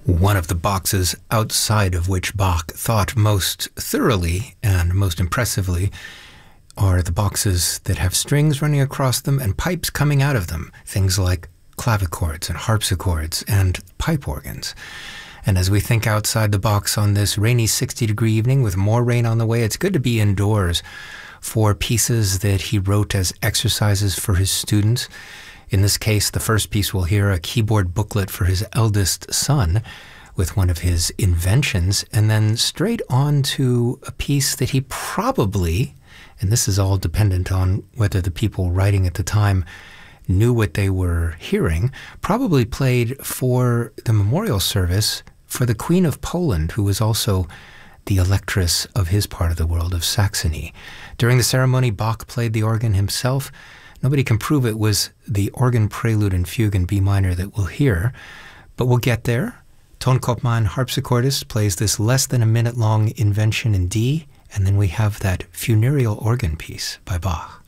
One of the boxes outside of which Bach thought most thoroughly and most impressively are the boxes that have strings running across them and pipes coming out of them, things like clavichords and harpsichords and pipe organs. And as we think outside the box on this rainy 60-degree evening with more rain on the way, it's good to be indoors for pieces that he wrote as exercises for his students. In this case, the first piece we'll hear, a keyboard booklet for his eldest son with one of his inventions, and then straight on to a piece that he probably, and this is all dependent on whether the people writing at the time knew what they were hearing, probably played for the memorial service for the Queen of Poland, who was also the electress of his part of the world of Saxony. During the ceremony, Bach played the organ himself. Nobody can prove it was the organ prelude and fugue in B minor that we'll hear, but we'll get there. Ton Koopman, harpsichordist, plays this less than a minute long invention in D, and then we have that funereal organ piece by Bach.